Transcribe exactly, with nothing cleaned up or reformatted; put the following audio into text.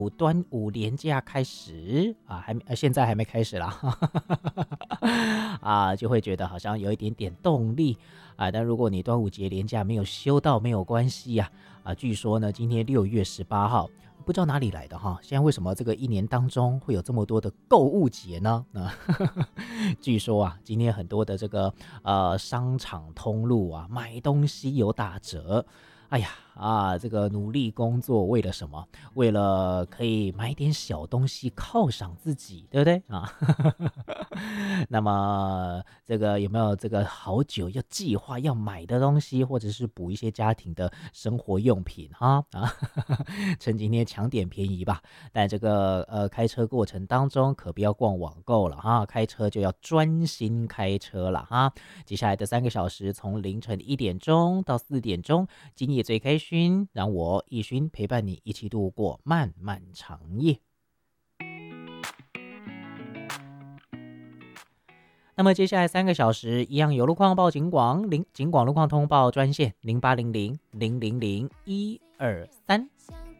端午连假开始啊，还没，呃现在还没开始啦，啊，就会觉得好像有一点点动力啊。但如果你端午节连假没有休到，没有关系呀、啊。据说呢，今天六月十八号，不知道哪里来的哈，现在为什么这个一年当中会有这么多的购物节呢？啊，据说啊，今天很多的这个呃商场通路啊，买东西有打折。哎呀啊，这个努力工作为了什么？为了可以买点小东西犒赏自己，对不对啊？那么这个有没有这个好久要计划要买的东西，或者是补一些家庭的生活用品哈啊？趁今天抢点便宜吧。但这个呃开车过程当中可不要逛网购了哈，开车就要专心开车了哈。接下来的三个小时，从凌晨一点钟到四点钟，今夜最开勋，让我一勋陪伴你一起度过漫漫长夜。那么接下来三个小时，一样有路况报警广，零警广路况通报专线零八零零零零零一二三。